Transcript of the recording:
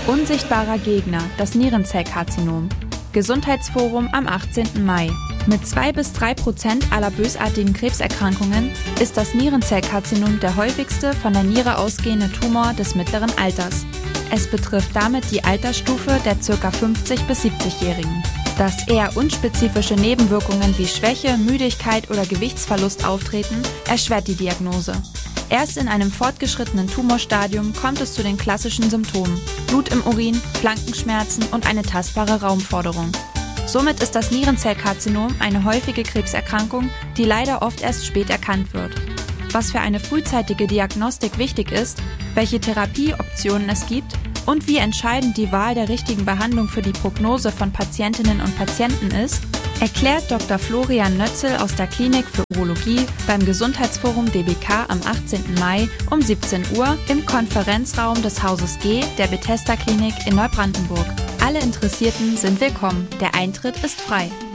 Unsichtbarer Gegner, das Nierenzellkarzinom. Gesundheitsforum am 18. Mai. Mit 2-3% aller bösartigen Krebserkrankungen ist das Nierenzellkarzinom der häufigste von der Niere ausgehende Tumor des mittleren Alters. Es betrifft damit die Altersstufe der ca. 50- bis 70-Jährigen. Dass eher unspezifische Nebenwirkungen wie Schwäche, Müdigkeit oder Gewichtsverlust auftreten, erschwert die Diagnose. Erst in einem fortgeschrittenen Tumorstadium kommt es zu den klassischen Symptomen: Blut im Urin, Flankenschmerzen und eine tastbare Raumforderung. Somit ist das Nierenzellkarzinom eine häufige Krebserkrankung, die leider oft erst spät erkannt wird. Was für eine frühzeitige Diagnostik wichtig ist, welche Therapieoptionen es gibt und wie entscheidend die Wahl der richtigen Behandlung für die Prognose von Patientinnen und Patienten ist, erklärt Dr. Florian Nötzel aus der Klinik für Urologie beim Gesundheitsforum DBK am 18. Mai um 17 Uhr im Konferenzraum des Hauses G der Bethesda Klinik in Neubrandenburg. Alle Interessierten sind willkommen. Der Eintritt ist frei.